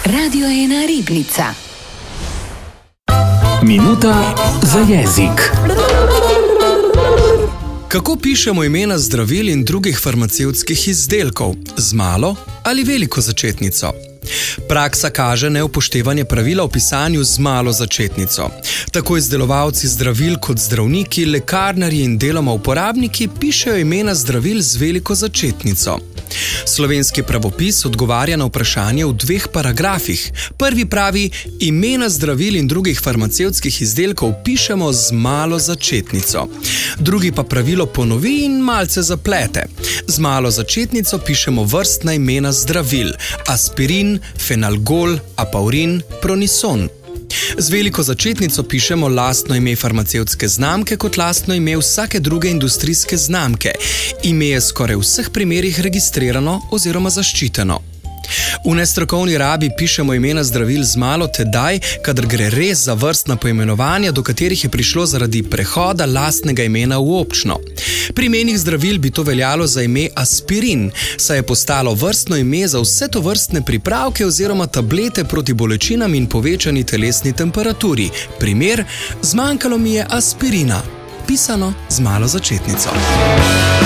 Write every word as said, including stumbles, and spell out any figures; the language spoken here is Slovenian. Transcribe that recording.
Radio ena Ribnica. Minuta za jezik. Kako pišemo imena zdravil in drugih farmacevtskih izdelkov? Z malo ali veliko začetnico? Praksa kaže neupoštevanje pravila o pisanju z malo začetnico. Tako izdelovalci zdravil kot zdravniki, lekarnarji in deloma uporabniki pišejo imena zdravil z veliko začetnico. Slovenski pravopis odgovarja na vprašanje v dveh paragrafih. Prvi pravi, imena zdravil in drugih farmacevtskih izdelkov pišemo z malo začetnico. Drugi pa pravilo ponovi in malce zaplete. Z malo začetnico pišemo vrstna imena zdravil: aspirin, fenalgol, apaurin, pronison. Z veliko začetnico pišemo lastno ime farmacevtske znamke kot lastno ime vsake druge industrijske znamke. Ime je skoraj v vseh primerih registrirano oziroma zaščiteno. V nestrokovni rabi pišemo imena zdravil z malo tedaj, kadar gre res za vrstna poimenovanja, do katerih je prišlo zaradi prehoda lastnega imena v občno. Pri imenih zdravil bi to veljalo za ime aspirin, saj je postalo vrstno ime za vse to vrstne pripravke oziroma tablete proti bolečinam in povečani telesni temperaturi. Primer, zmanjkalo mi je aspirina, pisano z malo začetnico.